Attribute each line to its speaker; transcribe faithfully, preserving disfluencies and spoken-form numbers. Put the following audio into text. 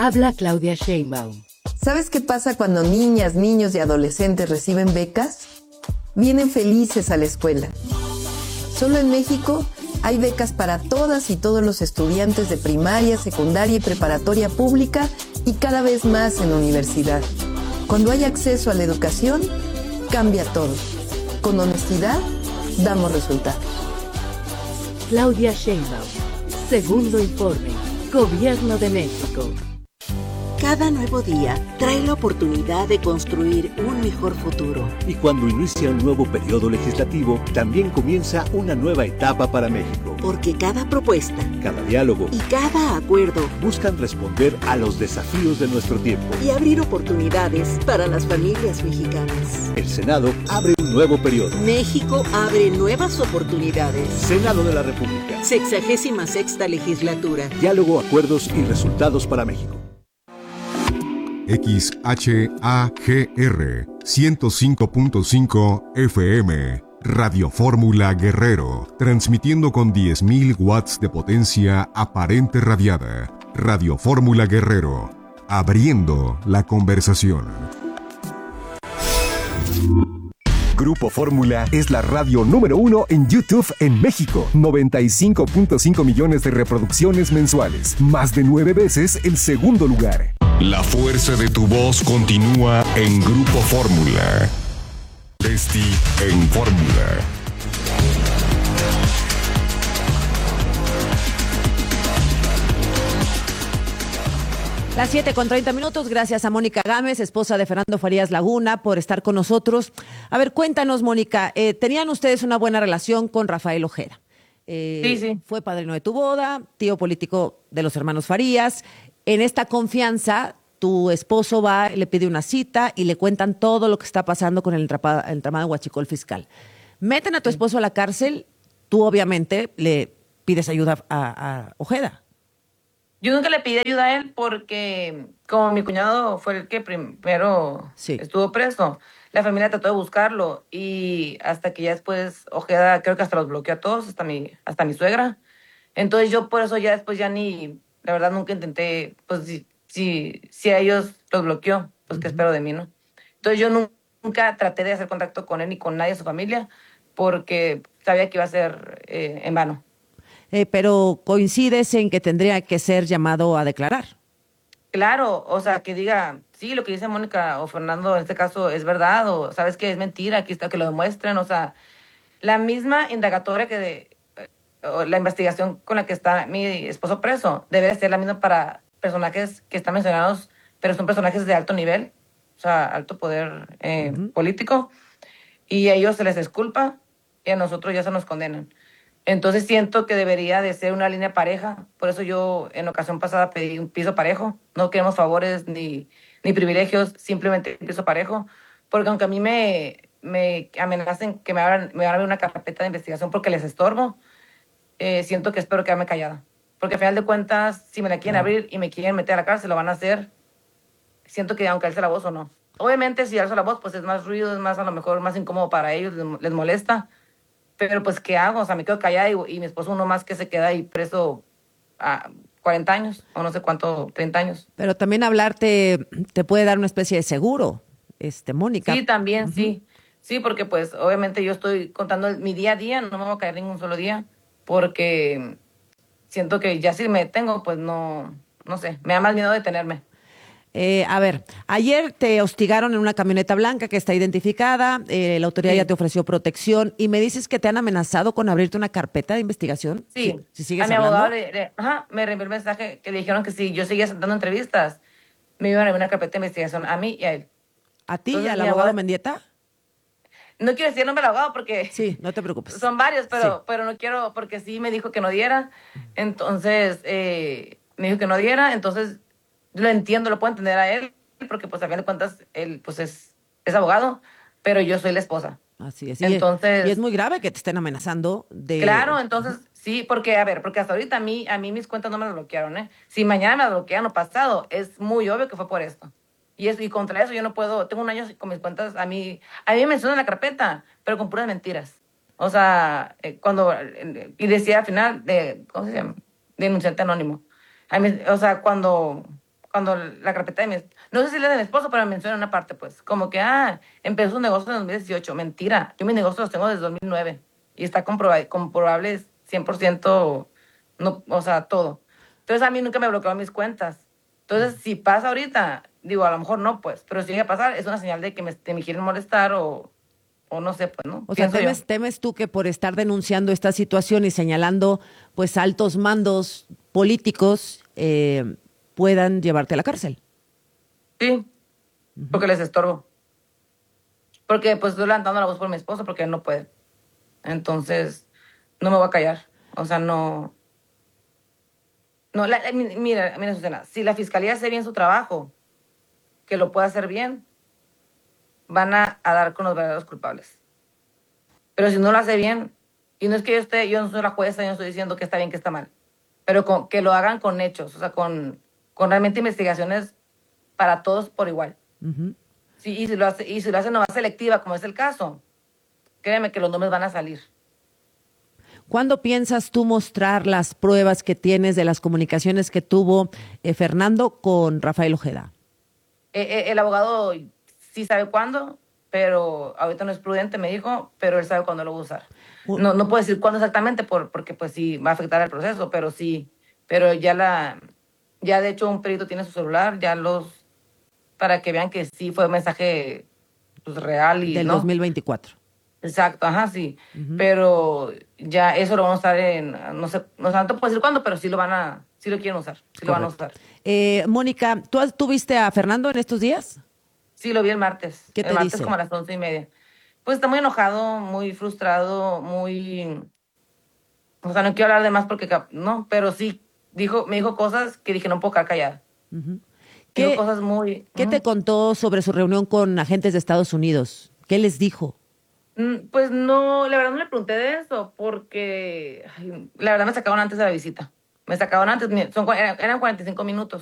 Speaker 1: Habla Claudia Sheinbaum.
Speaker 2: ¿Sabes qué pasa cuando niñas, niños y adolescentes reciben becas? Vienen felices a la escuela. Solo en México hay becas para todas y todos los estudiantes de primaria, secundaria y preparatoria pública y cada vez más en la universidad. Cuando hay acceso a la educación, cambia todo. Con honestidad, damos resultados.
Speaker 1: Claudia Sheinbaum. Segundo informe. Gobierno de México.
Speaker 3: Cada nuevo día trae la oportunidad de construir un mejor futuro.
Speaker 4: Y cuando inicia un nuevo periodo legislativo, también comienza una nueva etapa para México.
Speaker 3: Porque cada propuesta,
Speaker 4: cada diálogo
Speaker 3: y cada acuerdo
Speaker 4: buscan responder a los desafíos de nuestro tiempo
Speaker 3: y abrir oportunidades para las familias mexicanas.
Speaker 4: El Senado abre un nuevo periodo.
Speaker 3: México abre nuevas oportunidades.
Speaker 4: Senado de la República.
Speaker 3: Sexagésima sexta legislatura.
Speaker 4: Diálogo, acuerdos y resultados para México.
Speaker 5: X H A G R ciento cinco punto cinco F M Radio Fórmula Guerrero, transmitiendo con diez mil watts de potencia aparente radiada. Radio Fórmula Guerrero, abriendo la conversación.
Speaker 6: Grupo Fórmula es la radio número uno en YouTube en México. noventa y cinco punto cinco millones de reproducciones mensuales. Más de nueve veces el segundo lugar.
Speaker 5: La fuerza de tu voz continúa en Grupo Fórmula. Esti en Fórmula.
Speaker 7: Las siete con treinta minutos, gracias a Mónica Gámez, esposa de Fernando Farías Laguna, por estar con nosotros. A ver, cuéntanos, Mónica, eh, ¿tenían ustedes una buena relación con Rafael Ojeda? Eh,
Speaker 8: sí, sí.
Speaker 7: Fue padrino de tu boda, tío político de los hermanos Farías. En esta confianza, tu esposo va, le pide una cita y le cuentan todo lo que está pasando con el entramado, el entramado huachicol fiscal. Meten a tu esposo a la cárcel, tú obviamente le pides ayuda a, a Ojeda.
Speaker 8: Yo nunca le pedí ayuda a él porque como mi cuñado fue el que primero sí. estuvo preso, la familia trató de buscarlo y hasta que ya después Ojeda creo que hasta los bloqueó a todos, hasta mi, hasta mi suegra. Entonces yo por eso ya después ya ni, la verdad nunca intenté, pues si, si, si a ellos los bloqueó, pues uh-huh. qué espero de mí, ¿no? Entonces yo nunca, nunca traté de hacer contacto con él ni con nadie de su familia porque sabía que iba a ser eh, en vano.
Speaker 7: Eh, pero coincides en que tendría que ser llamado a declarar.
Speaker 8: Claro, o sea, que diga, sí, lo que dice Mónica o Fernando en este caso es verdad, o sabes que es mentira, aquí está, que lo demuestren, o sea, la misma indagatoria que de, o la investigación con la que está mi esposo preso debe ser la misma para personajes que están mencionados, pero son personajes de alto nivel, o sea, alto poder eh, uh-huh. político, y a ellos se les disculpa y a nosotros ya se nos condenan. Entonces siento que debería de ser una línea pareja. Por eso yo en ocasión pasada pedí un piso parejo. No queremos favores ni, ni privilegios, simplemente un piso parejo. Porque aunque a mí me, me amenacen que me, abran, me van a abrir una carpeta de investigación porque les estorbo, eh, siento que espero quedarme callada. Porque al final de cuentas, si me la quieren abrir y me quieren meter a la cárcel, lo van a hacer. Siento que aunque alce la voz o no. Obviamente si alzo la voz, pues es más ruido, es más a lo mejor más incómodo para ellos, les, les molesta. Pero pues, ¿qué hago? O sea, me quedo callada y, y mi esposo uno más que se queda ahí preso a cuarenta años, o no sé cuánto, treinta años.
Speaker 7: Pero también hablarte te puede dar una especie de seguro, este, Mónica.
Speaker 8: Sí, también, uh-huh. sí. Sí, porque pues obviamente yo estoy contando el, mi día a día, no me voy a caer ningún solo día, porque siento que ya si me detengo, pues no, no sé, me da más miedo detenerme.
Speaker 7: Eh, a ver, ayer te hostigaron en una camioneta blanca que está identificada, eh, la autoridad sí. ya te ofreció protección y me dices que te han amenazado con abrirte una carpeta de investigación.
Speaker 8: Sí,
Speaker 7: si, si sigues
Speaker 8: a mi
Speaker 7: hablando.
Speaker 8: abogado le, le, ajá, me reenvió el mensaje que le dijeron que si yo seguía dando entrevistas, me iban a abrir una carpeta de investigación a mí y a él.
Speaker 7: ¿A ti y al abogado abogado, Mendieta?
Speaker 8: No quiero decir el nombre del abogado porque...
Speaker 7: Sí, no te preocupes.
Speaker 8: Son varios, pero,
Speaker 7: sí.
Speaker 8: pero no quiero porque sí me dijo que no diera. Entonces, eh, me dijo que no diera, entonces... Lo entiendo, lo puedo entender a él, porque pues a fin de cuentas él pues es, es abogado, pero yo soy la esposa.
Speaker 7: Así es.
Speaker 8: Entonces,
Speaker 7: y, es, y es muy grave que te estén amenazando de...
Speaker 8: Claro, entonces sí, porque a ver, porque hasta ahorita a mí, a mí mis cuentas no me las bloquearon, ¿eh? Si mañana me las bloquean o pasado, es muy obvio que fue por esto. Y, eso, y contra eso yo no puedo, tengo un año con mis cuentas, a mí, a mí me mencionan la carpeta, pero con puras mentiras. O sea, eh, cuando, eh, y decía al final, de, ¿cómo se llama? Denunciante anónimo. A mí, o sea, cuando... cuando la carpeta de mi, no sé si es de mi esposo, pero me menciona una parte, pues, como que, ah, empezó un negocio en dos mil dieciocho. Mentira, yo mis negocios los tengo desde dos mil nueve y está comproba- comprobable cien por ciento, no, o sea, todo. Entonces, a mí nunca me bloquearon mis cuentas. Entonces, si pasa ahorita, digo, a lo mejor no, pues, pero si llega a pasar, es una señal de que me, de me quieren molestar o, o no sé, pues, ¿no?
Speaker 7: O sea,
Speaker 8: Pienso yo.
Speaker 7: temes, temes tú que por estar denunciando esta situación y señalando pues altos mandos políticos eh, puedan llevarte a la cárcel.
Speaker 8: Sí, porque les estorbo. Porque pues estoy levantando la voz por mi esposo porque él no puede. Entonces, no me voy a callar. O sea, no... No, la- la- mi- mira, mira, Susana, si la fiscalía hace bien su trabajo, que lo pueda hacer bien, van a, a dar con los verdaderos culpables. Pero si no lo hace bien, y no es que yo esté, yo no soy la jueza, yo no estoy diciendo que está bien, que está mal, pero con, que lo hagan con hechos, o sea, con, con realmente investigaciones para todos por igual.
Speaker 7: Ujú.
Speaker 8: Sí, y si lo hace, y si lo hace nomás selectiva, como es el caso, créeme que los nombres van a salir.
Speaker 7: ¿Cuándo piensas tú mostrar las pruebas que tienes de las comunicaciones que tuvo eh, Fernando con Rafael Ojeda?
Speaker 8: Eh, eh, el abogado sí sabe cuándo, pero ahorita no es prudente, me dijo, pero él sabe cuándo lo va a usar. No, no puedo decir cuándo exactamente por, porque pues sí va a afectar al proceso, pero sí, pero ya la, ya de hecho un perito tiene su celular, ya los, para que vean que sí fue un mensaje pues, real y
Speaker 7: Del
Speaker 8: no.
Speaker 7: dos mil veinticuatro.
Speaker 8: Exacto, ajá, sí. Pero ya eso lo van a usar en, no sé, no, sé, no te puedo decir cuándo, pero sí lo van a, sí lo quieren usar, sí lo van a usar.
Speaker 7: Eh, Mónica, ¿tú, has- tú viste a Fernando en estos días?
Speaker 8: Sí, lo vi el martes.
Speaker 7: ¿Qué
Speaker 8: el
Speaker 7: te
Speaker 8: martes
Speaker 7: dice?
Speaker 8: como a las once y media. Pues está muy enojado, muy frustrado, muy... O sea, no quiero hablar de más porque... cap- No, pero sí, dijo, me dijo cosas que dije, no puedo quedar callada.
Speaker 7: ¿Qué,
Speaker 8: Dijo cosas muy...
Speaker 7: ¿Qué te
Speaker 8: Ujú.
Speaker 7: contó sobre su reunión con agentes de Estados Unidos? ¿Qué les dijo?
Speaker 8: Mm, Pues no, la verdad no le pregunté de eso porque... ay, la verdad me sacaron antes de la visita. Me sacaron antes, mi- son, cua- eran, eran cuarenta y cinco minutos.